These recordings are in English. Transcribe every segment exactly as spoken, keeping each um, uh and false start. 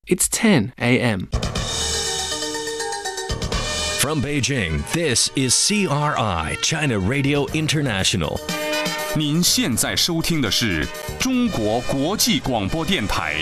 It's ten a m From Beijing, this is C R I China Radio International. 您现在收听的是中国国际广播电台。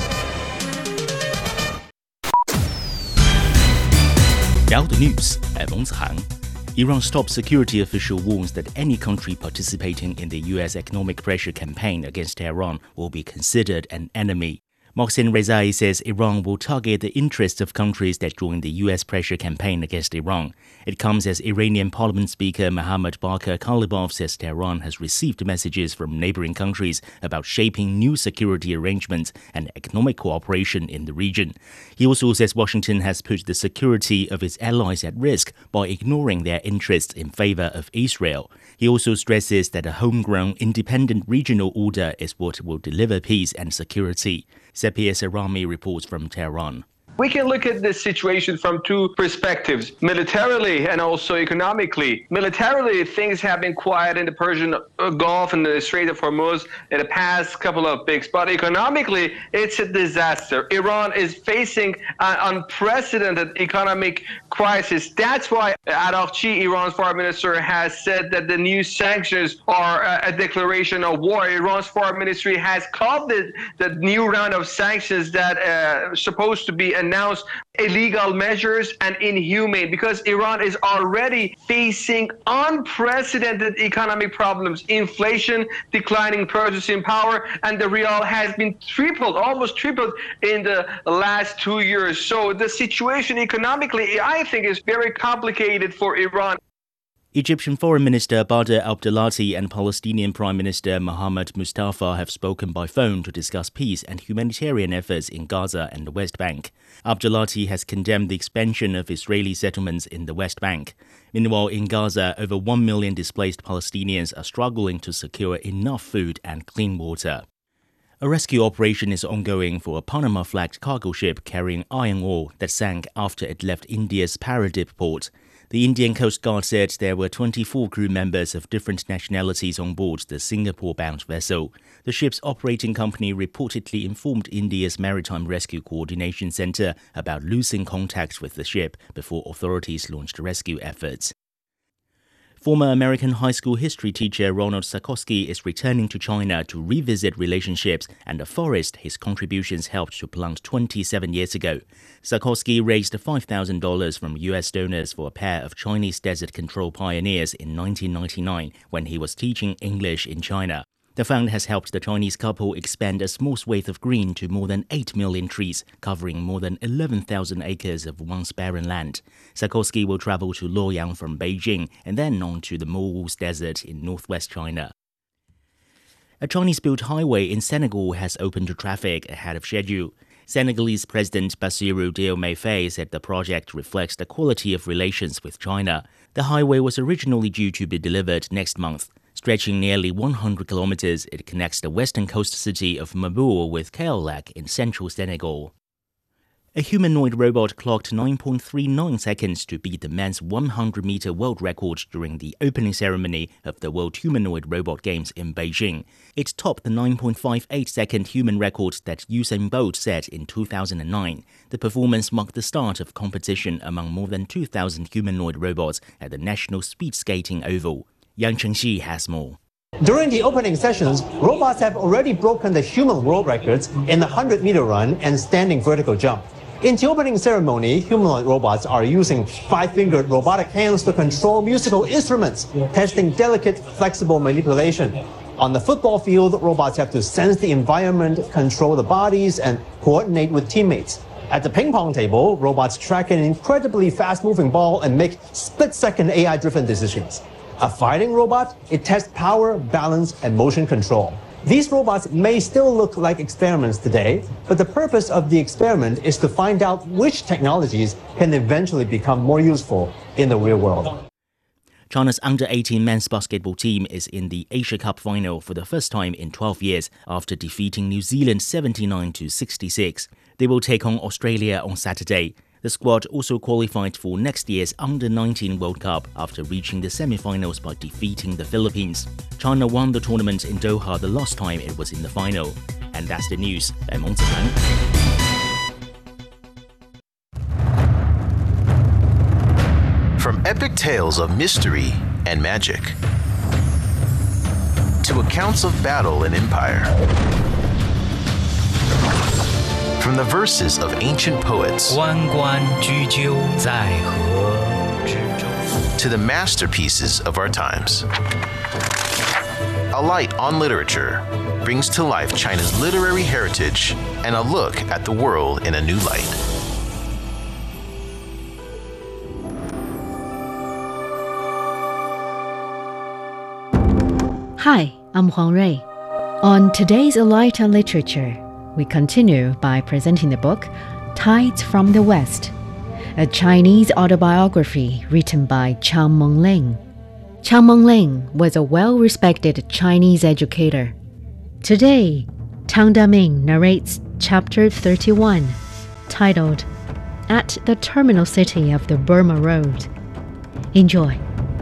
Now the news at 蒙子涵。Iran's top security official warns that any country participating in the U S economic pressure campaign against Tehran will be considered an enemy. Mohsen Rezai says Iran will target the interests of countries that join the U S pressure campaign against Iran. It comes as Iranian Parliament Speaker Mohammad Bakir Kalibov says Tehran has received messages from neighboring countries about shaping new security arrangements and economic cooperation in the region. He also says Washington has put the security of its allies at risk by ignoring their interests in favor of Israel. He also stresses that a homegrown independent regional order is what will deliver peace and security. Sepia Sarami reports from Tehran. We can look at this situation from two perspectives, militarily and also economically. Militarily, things have been quiet in the Persian Gulf and the Strait of Hormuz in the past couple of weeks. But economically, it's a disaster. Iran is facing an unprecedented economic crisis. That's why Araghchi, Iran's foreign minister, has said that the new sanctions are a declaration of war. Iran's foreign ministry has called it the new round of sanctions that are uh, supposed to be announced illegal measures and inhumane, because Iran is already facing unprecedented economic problems, inflation, declining purchasing power, and the rial has been tripled, almost tripled in the last two years. So the situation economically, I think, is very complicated for Iran. Egyptian Foreign Minister Badr Abdelati and Palestinian Prime Minister Mohammed Mustafa have spoken by phone to discuss peace and humanitarian efforts in Gaza and the West Bank. Abdelati has condemned the expansion of Israeli settlements in the West Bank. Meanwhile, in Gaza, over one million displaced Palestinians are struggling to secure enough food and clean water. A rescue operation is ongoing for a Panama-flagged cargo ship carrying iron ore that sank after it left India's Paradip port. The Indian Coast Guard said there were twenty-four crew members of different nationalities on board the Singapore-bound vessel. The ship's operating company reportedly informed India's Maritime Rescue Coordination Centre about losing contact with the ship before authorities launched rescue efforts. Former American high school history teacher Ronald Sikorsky is returning to China to revisit relationships and the forest his contributions helped to plant twenty-seven years ago. Sikorsky raised five thousand dollars from U S donors for a pair of Chinese desert control pioneers in nineteen ninety-nine when he was teaching English in China. The fund has helped the Chinese couple expand a small swathe of green to more than eight million trees, covering more than eleven thousand acres of once barren land. Sikorsky will travel to Luoyang from Beijing and then on to the Moguls Desert in northwest China. A Chinese-built highway in Senegal has opened to traffic ahead of schedule. Senegalese President Bassirou Diomaye Faye said the project reflects the quality of relations with China. The highway was originally due to be delivered next month. Stretching nearly one hundred kilometers, it connects the western coast city of Maboul with Kaolack in central Senegal. A humanoid robot clocked nine point three nine seconds to beat the men's one hundred meter world record during the opening ceremony of the World Humanoid Robot Games in Beijing. It topped the nine point five eight second human record that Usain Bolt set in two thousand nine. The performance marked the start of competition among more than two thousand humanoid robots at the National Speed Skating Oval. Yang Chengxi has more. During the opening sessions, robots have already broken the human world records in the one hundred meter run and standing vertical jump. In the opening ceremony, humanoid robots are using five-fingered robotic hands to control musical instruments, testing delicate, flexible manipulation. On the football field, robots have to sense the environment, control the bodies, and coordinate with teammates. At the ping pong table, robots track an incredibly fast-moving ball and make split-second A I-driven decisions. A fighting robot, it tests power, balance, and motion control. These robots may still look like experiments today, but the purpose of the experiment is to find out which technologies can eventually become more useful in the real world. China's under eighteen men's basketball team is in the Asia Cup final for the first time in twelve years after defeating New Zealand seventy-nine to sixty-six. They will take on Australia on Saturday. The squad also qualified for next year's under nineteen World Cup after reaching the semi-finals by defeating the Philippines. China won the tournament in Doha the last time it was in the final. And that's the news. I'm Meng Zhan. inspired tales of mystery and magic, to accounts of battle and empire. From the verses of ancient poets 关关雎鸠，在河之洲 to the masterpieces of our times. A Light on Literature brings to life China's literary heritage and a look at the world in a new light. Hi, I'm Huang Rui. On today's A Light on Literature, we continue by presenting the book Tides from the West, a Chinese autobiography written by Chang Mengling. Chang Mengling was a well-respected Chinese educator. Today, Tang Daming narrates chapter thirty-one, titled At the Terminal City of the Burma Road. Enjoy.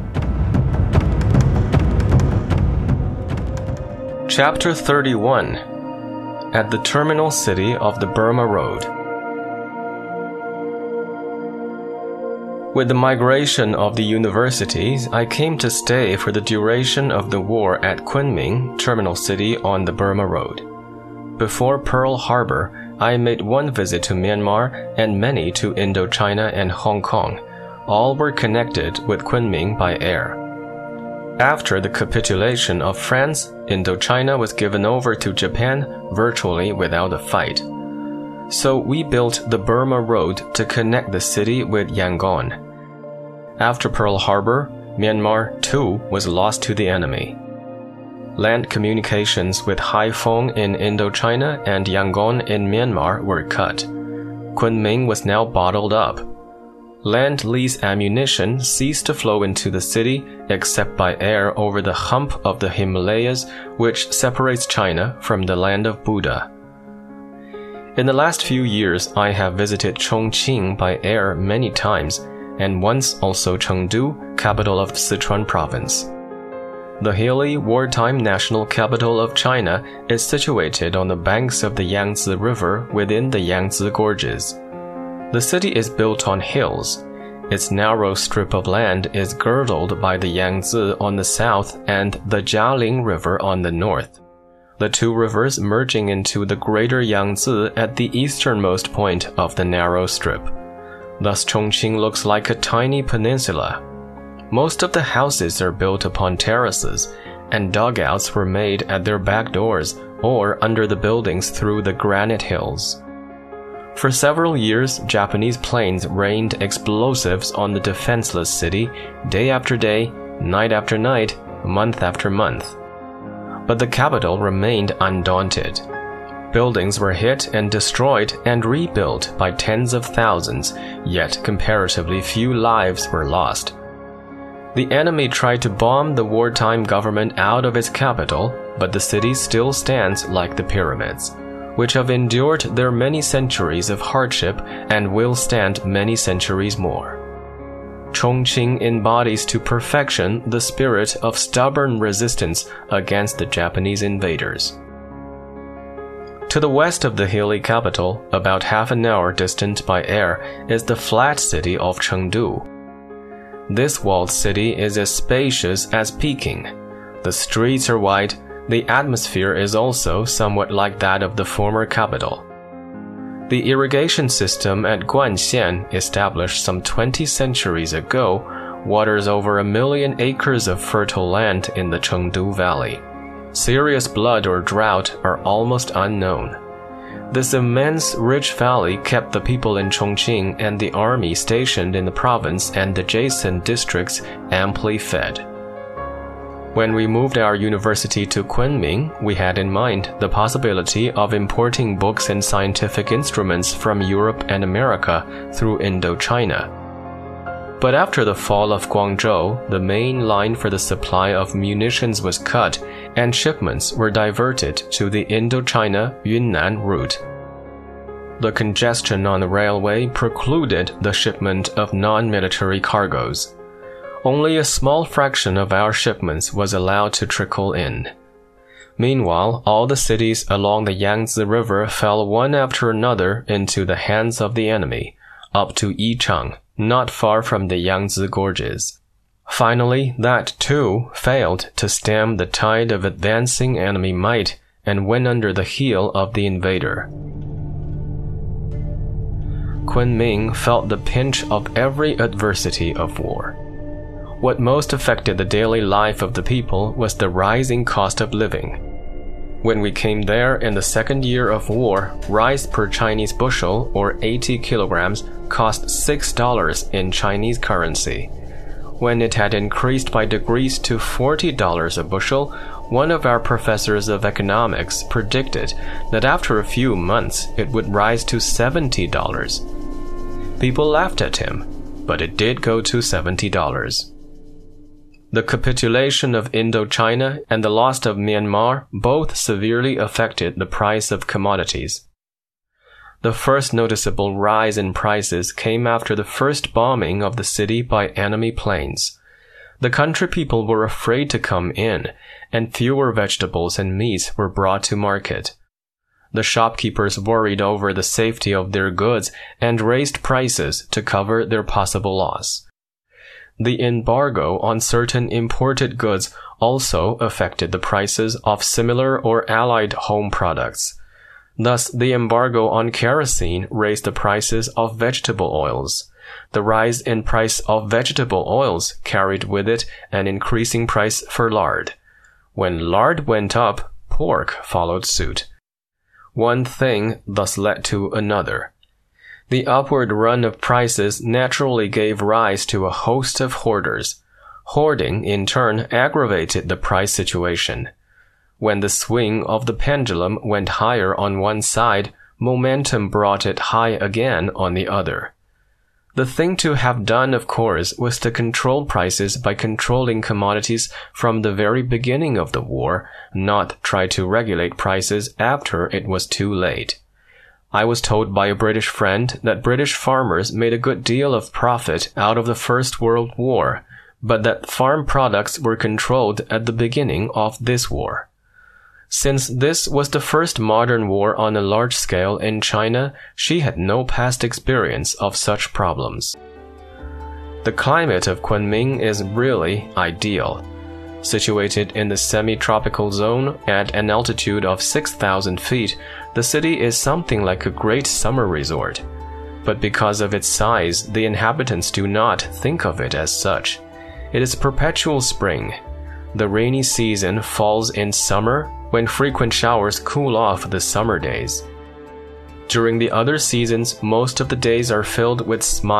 Chapter thirty-one, At the Terminal City of the Burma Road. With the migration of the universities, I came to stay for the duration of the war at Kunming, terminal city on the Burma Road. Before Pearl Harbor, I made one visit to Myanmar and many to Indochina and Hong Kong. All were connected with Kunming by air. After the capitulation of France, Indochina was given over to Japan virtually without a fight. So we built the Burma Road to connect the city with Yangon. After Pearl Harbor, Myanmar too was lost to the enemy. Land communications with Haiphong in Indochina and Yangon in Myanmar were cut. Kunming was now bottled up. Land-lease ammunition ceased to flow into the city except by air over the hump of the Himalayas, which separates China from the land of Buddha. In the last few years, I have visited Chongqing by air many times, and once also Chengdu, capital of Sichuan province. The hilly, wartime national capital of China is situated on the banks of the Yangtze River within the Yangtze Gorges. The city is built on hills. Its narrow strip of land is girdled by the Yangtze on the south and the Jialing River on the north, the two rivers merging into the greater Yangtze at the easternmost point of the narrow strip. Thus Chongqing looks like a tiny peninsula. Most of the houses are built upon terraces, and dugouts were made at their back doors or under the buildings through the granite hills. For several years, Japanese planes rained explosives on the defenseless city, day after day, night after night, month after month. But the capital remained undaunted. Buildings were hit and destroyed and rebuilt by tens of thousands, yet comparatively few lives were lost. The enemy tried to bomb the wartime government out of its capital, but the city still stands like the pyramids, which have endured their many centuries of hardship and will stand many centuries more. Chongqing embodies to perfection the spirit of stubborn resistance against the Japanese invaders. To the west of the hilly capital, about half an hour distant by air, is the flat city of Chengdu. This walled city is as spacious as Peking. The streets are wide. The atmosphere is also somewhat like that of the former capital. The irrigation system at Guanxian, established some twenty centuries ago, waters over a million acres of fertile land in the Chengdu Valley. Serious flood or drought are almost unknown. This immense, rich valley kept the people in Chongqing and the army stationed in the province and adjacent districts amply fed. When we moved our university to Kunming, we had in mind the possibility of importing books and scientific instruments from Europe and America through Indochina. But after the fall of Guangzhou, the main line for the supply of munitions was cut, and shipments were diverted to the Indochina-Yunnan route. The congestion on the railway precluded the shipment of non-military cargoes. Only a small fraction of our shipments was allowed to trickle in. Meanwhile, all the cities along the Yangtze River fell one after another into the hands of the enemy, up to Yichang, not far from the Yangtze Gorges. Finally, that too failed to stem the tide of advancing enemy might and went under the heel of the invader. Kunming felt the pinch of every adversity of war. What most affected the daily life of the people was the rising cost of living. When we came there in the second year of war, rice per Chinese bushel, or eighty kilograms, cost six dollars in Chinese currency. When it had increased by degrees to forty dollars a bushel, one of our professors of economics predicted that after a few months it would rise to seventy dollars. People laughed at him, but it did go to seventy dollars. The capitulation of Indochina and the loss of Myanmar both severely affected the price of commodities. The first noticeable rise in prices came after the first bombing of the city by enemy planes. The country people were afraid to come in, and fewer vegetables and meats were brought to market. The shopkeepers worried over the safety of their goods and raised prices to cover their possible loss. The embargo on certain imported goods also affected the prices of similar or allied home products. Thus, the embargo on kerosene raised the prices of vegetable oils. The rise in price of vegetable oils carried with it an increasing price for lard. When lard went up, pork followed suit. One thing thus led to another. The upward run of prices naturally gave rise to a host of hoarders. Hoarding, in turn, aggravated the price situation. When the swing of the pendulum went higher on one side, momentum brought it high again on the other. The thing to have done, of course, was to control prices by controlling commodities from the very beginning of the war, not try to regulate prices after it was too late. I was told by a British friend that British farmers made a good deal of profit out of the First World War, but that farm products were controlled at the beginning of this war. Since this was the first modern war on a large scale in China, she had no past experience of such problems. The climate of Kunming is really ideal. Situated in the semi-tropical zone at an altitude of six thousand feet, the city is something like a great summer resort. But because of its size, the inhabitants do not think of it as such. It is perpetual spring. The rainy season falls in summer, when frequent showers cool off the summer days. During the other seasons, most of the days are filled with smiles